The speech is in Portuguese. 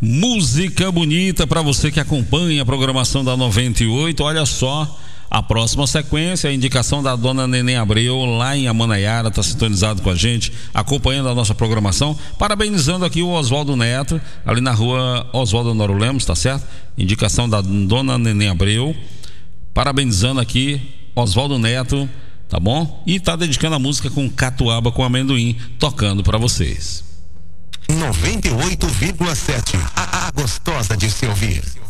Música bonita para você que acompanha a programação da 98. Olha só, a próxima sequência, a indicação da dona Neném Abreu, lá em Amanaiara, está sintonizado com a gente, acompanhando a nossa programação, parabenizando aqui o Oswaldo Neto, ali na rua Oswaldo Honório Lemos, tá certo? Indicação da dona Neném Abreu, parabenizando aqui Oswaldo Neto, tá bom? E tá dedicando a música com Catuaba com Amendoim, tocando para vocês. 98,7. A gostosa de se ouvir.